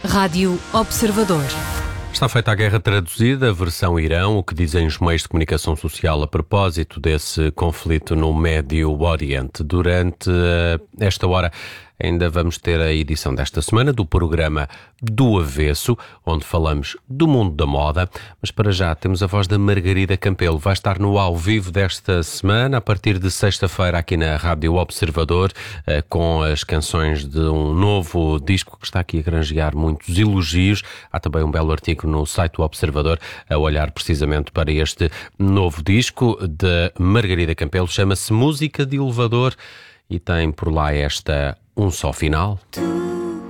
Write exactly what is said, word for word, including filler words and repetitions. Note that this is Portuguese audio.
Rádio Observador. Está feita a guerra traduzida, versão Irão, o que dizem os meios de comunicação social a propósito desse conflito no Médio Oriente. Durante uh, esta hora ainda vamos ter a edição desta semana do programa Do Avesso, onde falamos do mundo da moda, mas para já temos a voz da Margarida Campelo. Vai estar no ao vivo desta semana, a partir de sexta-feira aqui na Rádio Observador, uh, com as canções de um novo disco que está aqui a granjear muitos elogios. Há também um belo artigo no site do Observador a olhar precisamente para este novo disco de Margarida Campelo. Chama-se Música de Elevador e tem por lá esta Um Só Final.